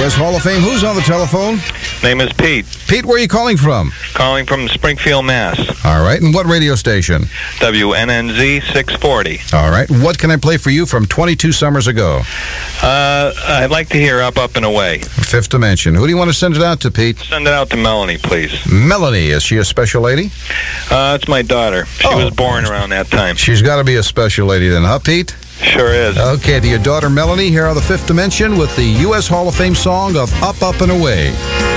U.S. Hall of Fame. Who's on the telephone? Name is Pete. Pete, where are you calling from? Calling from Springfield, Mass. All right. And what radio station? WNNZ 640. All right. What can I play for you from 22 summers ago? I'd like to hear Up, Up, and Away. Fifth Dimension. Who do you want to send it out to, Pete? Send it out to Melanie, please. Melanie. Is she a special lady? It's my daughter. She was born around that time. She's got to be a special lady then, huh, Pete? Sure is. Okay, to your daughter Melanie, here are the Fifth Dimension with the U.S. Hall of Fame song of Up, Up, and Away.